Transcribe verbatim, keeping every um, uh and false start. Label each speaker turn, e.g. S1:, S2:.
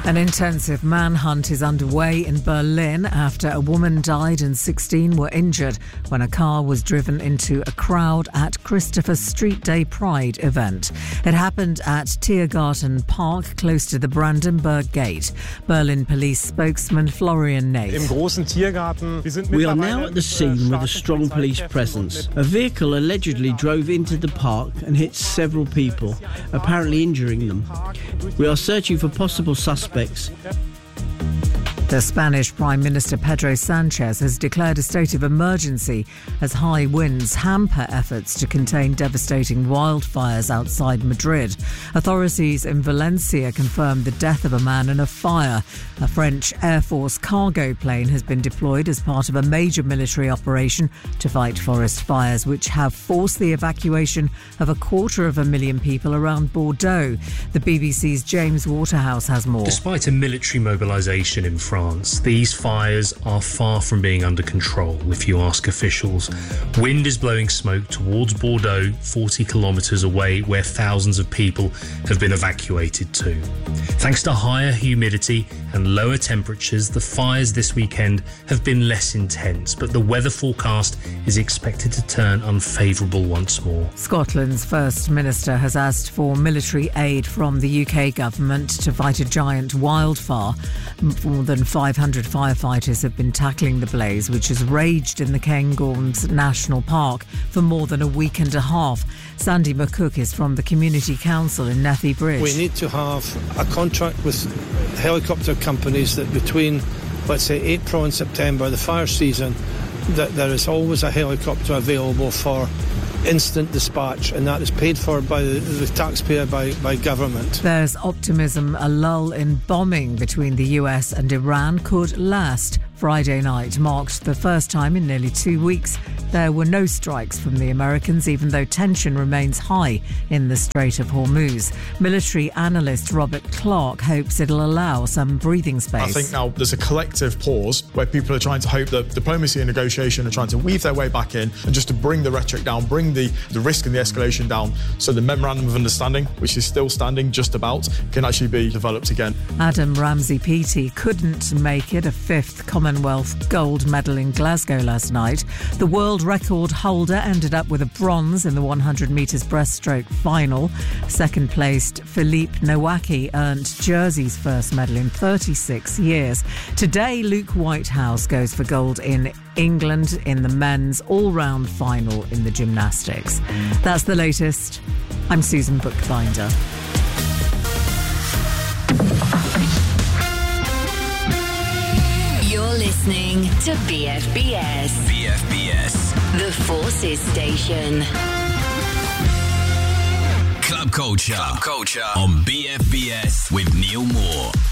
S1: An intensive manhunt is underway in Berlin after a woman died and sixteen were injured when a car was driven into a crowd at Christopher Street Day Pride event. It happened at Tiergarten Park, close to the Brandenburg Gate. Berlin police spokesman Florian Nath.
S2: We are now at the scene with a strong police presence. A vehicle allegedly drove into the park and hit several people, apparently injuring them. We are searching for possible suspects.
S1: The Spanish Prime Minister Pedro Sanchez has declared a state of emergency as high winds hamper efforts to contain devastating wildfires outside Madrid. Authorities in Valencia confirmed the death of a man in a fire. A French Air Force cargo plane has been deployed as part of a major military operation to fight forest fires, which have forced the evacuation of a quarter of a million people around Bordeaux. The B B C's James Waterhouse has more.
S3: Despite a military mobilisation in France, these fires are far from being under control, if you ask officials. Wind is blowing smoke towards Bordeaux, forty kilometres away, where thousands of people have been evacuated to. Thanks to higher humidity and lower temperatures, the fires this weekend have been less intense, but the weather forecast is expected to turn unfavourable once more.
S1: Scotland's First Minister has asked for military aid from the U K government to fight a giant wildfire. More than five hundred firefighters have been tackling the blaze, which has raged in the Cairngorms National Park for more than a week and a half. Sandy McCook is from the Community Council in Nethy Bridge.
S4: We need to have a contract with helicopter companies that between, let's say, April and September, the fire season, that there is always a helicopter available for instant dispatch, and that is paid for by the, the taxpayer, by, by government.
S1: There's optimism a lull in bombing between the U S and Iran could last. Friday night marked the first time in nearly two weeks there were no strikes from the Americans, even though tension remains high in the Strait of Hormuz. Military analyst Robert Clark hopes it'll allow some breathing space.
S5: I think now there's a collective pause where people are trying to hope that diplomacy and negotiation are trying to weave their way back in and just to bring the rhetoric down, bring the, the risk and the escalation down, so the memorandum of understanding, which is still standing just about, can actually be developed again.
S1: Adam Ramsey-Peaty couldn't make it, a fifth Commonwealth gold medal in Glasgow last night. The world record holder ended up with a bronze in the one hundred metres breaststroke final. Second placed Philippe Nowacki earned Jersey's first medal in thirty-six years. Today, Luke Whitehouse goes for gold in England in the men's all-round final in the gymnastics. That's the latest. I'm Susan Bookbinder.
S6: Listening to B F B S.
S7: B F B S.
S6: The Forces Station.
S7: Club Culture. Club Culture on B F B S with Neil Moore.